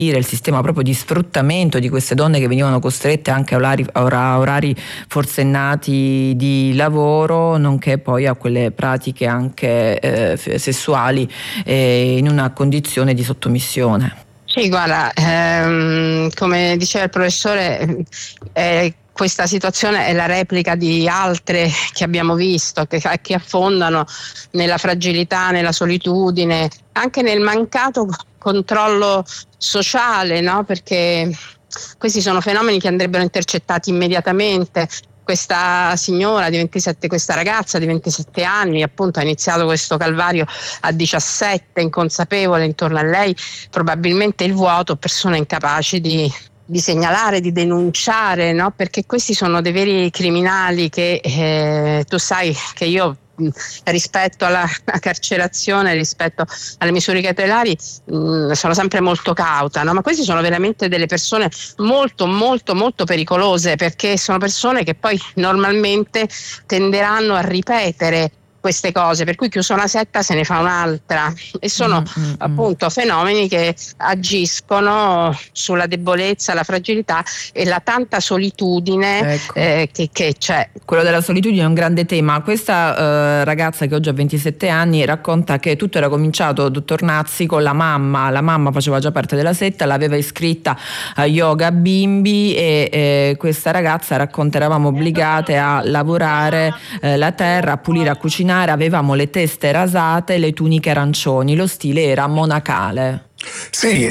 il sistema proprio di sfruttamento di queste donne che venivano costrette anche a orari forsennati di lavoro, nonché poi a quelle pratiche anche sessuali in una condizione di sottomissione. Sì, guarda, come diceva il professore, questa situazione è la replica di altre che abbiamo visto, che affondano nella fragilità, nella solitudine, anche nel mancato controllo sociale, no? Perché questi sono fenomeni che andrebbero intercettati immediatamente. Questa signora di 27, questa ragazza di 27 anni, appunto, ha iniziato questo calvario a 17, inconsapevole intorno a lei, probabilmente il vuoto, persone incapaci di segnalare, di denunciare, no? Perché questi sono dei veri criminali che tu sai che io rispetto alla carcerazione, rispetto alle misure cautelari sono sempre molto cauta, no? Ma questi sono veramente delle persone molto molto molto pericolose, perché sono persone che poi normalmente tenderanno a ripetere queste cose, per cui chiusa una setta se ne fa un'altra, e sono appunto fenomeni che agiscono sulla debolezza, la fragilità e la tanta solitudine, ecco, che c'è. Quello della solitudine è un grande tema. Questa ragazza che oggi ha 27 anni racconta che tutto era cominciato, dottor Nazzi, con la mamma faceva già parte della setta, l'aveva iscritta a yoga bimbi e questa ragazza racconta: eravamo obbligate a lavorare la terra, a pulire, a cucinare, avevamo le teste rasate, le tuniche arancioni, lo stile era monacale. Sì,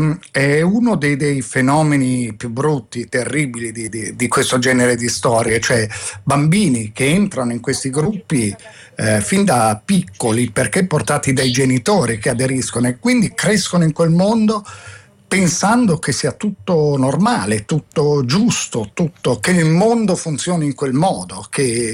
è uno dei fenomeni più brutti, terribili di questo genere di storie, cioè bambini che entrano in questi gruppi fin da piccoli, perché portati dai genitori che aderiscono, e quindi crescono in quel mondo pensando che sia tutto normale, tutto giusto, che il mondo funzioni in quel modo,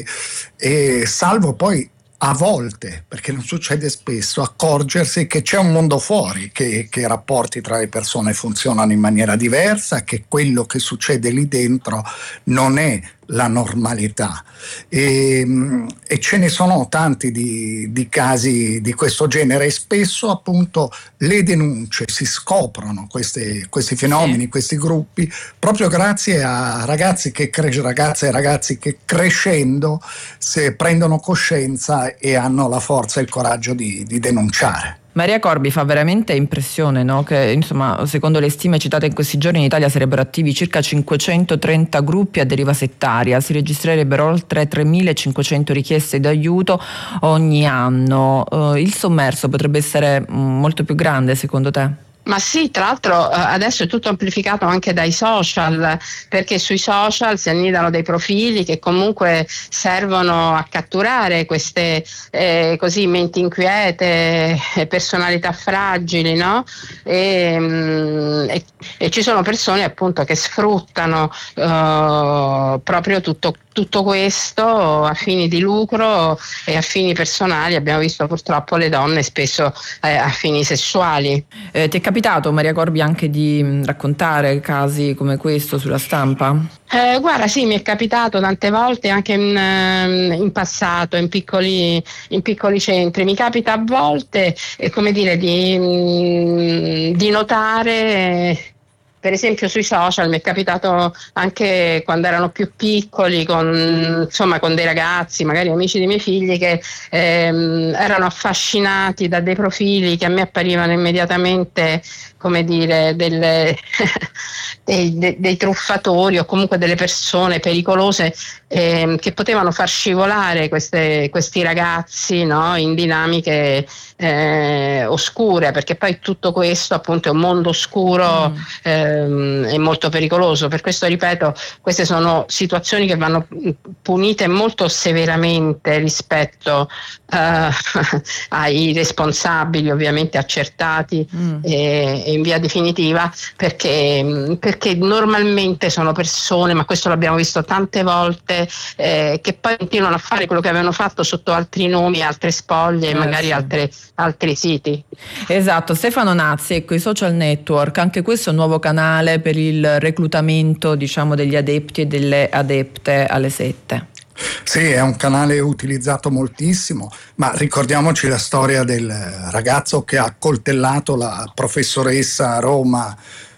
salvo poi a volte, perché non succede spesso, accorgersi che c'è un mondo fuori, che i rapporti tra le persone funzionano in maniera diversa, che quello che succede lì dentro non è la normalità, e ce ne sono tanti di casi di questo genere, e spesso appunto le denunce si scoprono, questi fenomeni, sì, questi gruppi, proprio grazie a ragazze e ragazzi che crescendo se prendono coscienza e hanno la forza e il coraggio di denunciare. Maria Corbi, fa veramente impressione, no? Che insomma, secondo le stime citate in questi giorni, in Italia sarebbero attivi circa 530 gruppi a deriva settaria, si registrerebbero oltre 3.500 richieste d'aiuto ogni anno. Il sommerso potrebbe essere molto più grande, secondo te? Ma sì, tra l'altro adesso è tutto amplificato anche dai social, perché sui social si annidano dei profili che comunque servono a catturare queste così menti inquiete, personalità fragili, no? E ci sono persone appunto che sfruttano proprio tutto questo a fini di lucro e a fini personali. Abbiamo visto purtroppo le donne spesso a fini sessuali. Ti è capitato, Maria Corbi, anche di raccontare casi come questo sulla stampa? Guarda, sì, mi è capitato tante volte anche in passato, in piccoli centri. Mi capita a volte, come dire, di notare. Per esempio sui social mi è capitato anche quando erano più piccoli con dei ragazzi, magari amici dei miei figli, che erano affascinati da dei profili che a me apparivano immediatamente, come dire, dei truffatori o comunque delle persone pericolose che potevano far scivolare questi ragazzi, no, in dinamiche oscure, perché poi tutto questo appunto è un mondo oscuro e molto pericoloso. Per questo, ripeto, queste sono situazioni che vanno punite molto severamente rispetto ai responsabili, ovviamente accertati e in via definitiva, perché normalmente sono persone, ma questo l'abbiamo visto tante volte, che poi continuano a fare quello che avevano fatto sotto altri nomi, altre spoglie, magari altri siti. Esatto. Stefano Nazzi, ecco, i social network, anche questo è un nuovo canale per il reclutamento, diciamo, degli adepti e delle adepte alle sette. Sì, è un canale utilizzato moltissimo, ma ricordiamoci la storia del ragazzo che ha accoltellato la professoressa a Roma